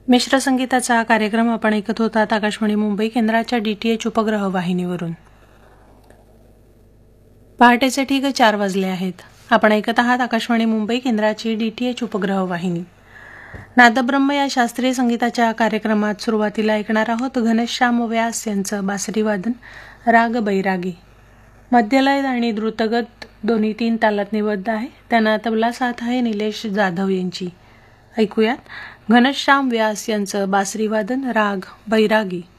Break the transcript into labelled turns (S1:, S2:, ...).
S1: मिश्र संगीताचा कार्यक्रम आपण ऐकत होतात आकाशवाणी मुंबई केंद्राच्या DTH उपग्रह वाहिनीवरून. पहाटेचे ठीक 4 वाजले आहेत. आपण ऐकत आहात आकाशवाणी मुंबई केंद्राची DTH उपग्रह वाहिनी. नादब्रह्म या शास्त्रीय संगीताच्या कार्यक्रमात सुरुवातीला ऐकणार आहोत घनश्याम व्यास यांचं बासरी वादन, राग बैरागी. मध्यलय आणि द्रुतगत दोन्ही 3 तालात निबद्ध आहे. त्यांना तबला साथ आहे निलेश जाधव यांची. ऐकूयात घनश्याम व्यास यांचं बासरी वादन, राग बैरागी.